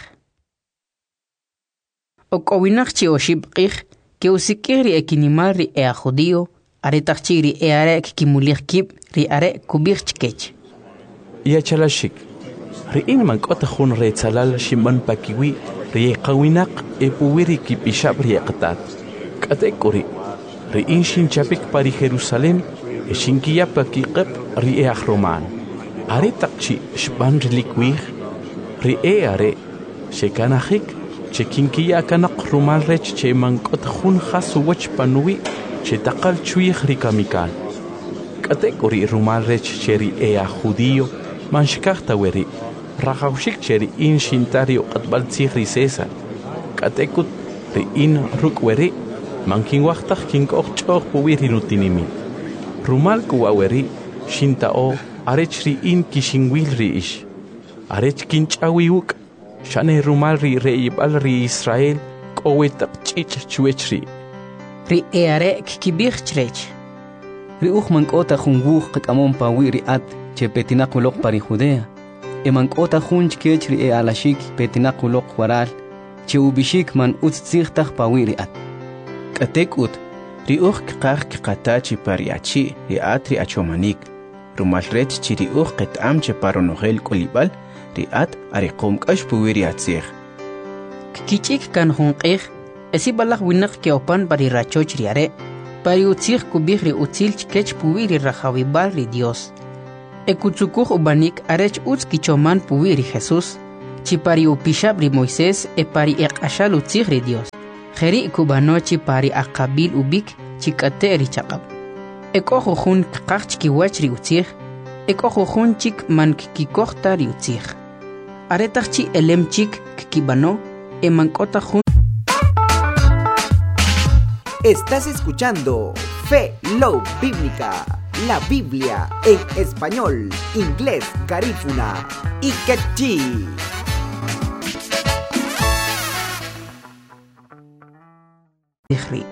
okowinak chi oshib qij ke usikir ri ekinimal ri ea judío aretachchi ri earek kimulich kib ri are kubich chkech yachalashik ri'in mank'ota jun retzalal shimban pakiwi ri qawinaq epuwiri kipishab ri qtat k'atekuri ri'in shinchapik pari Jerusalén eshinkiya pakiqeb ri eaj Roman aretaqchi shban rilikwi ri eare shekanajik chekinkiya kanaq rumal rech che mank'ota jun jasuwach panuwi che taqal chuij ri kamikal k'atekuri rumal rech che ri ea judío manshkajta weri rajawshik cheri in shintario qatbal tzij ri César k'atekut ri in ruk weri mankinwajtaj kink'oj ch'oj puwi ri nutinimi rumal kuwa weri shinta'o arech ri in kishinwil ri ish arech kinch'awi uk shane rumal ri re'ib'al ri Israel k'owetaq ch'ich chwech ri eare kikibij chrech ri uj mank'ota jun wuj qak'amon pawi ri at che petinaq uloq pari Judea emank'ota jun chkech ri alashik petinaq uloq waral che ubishik man utz tzijtaj pawi ri at k'atekut ri uj kqaj kqatachi pariachi ri at ri achomanik rumal rech chi ri uj qet'am che paronojel k'olib'al ri at ariqom k'ax puwi ri atzij kichik kan jun qij esi balaj winaq keopan pari rachoch ri are pari utzir kubih ri utzil chkech puwiri rajawibal ri Dios. Ekutsukuj ubanik arech utz kichoman puwiri Jesús, chipari upishab ri Moisés pari eqashal utzir ri Dios. Jeri kubano chipari akabil ubik chikate ri chaqab. Ekojujun kqaj chkiwach ri utzir, ekojujun chik man kikojta ri utzir. Aretach chi elem chik kibano emankotajun. Estás escuchando Fe Love Bíblica, la Biblia en español, inglés, garífuna y quechí.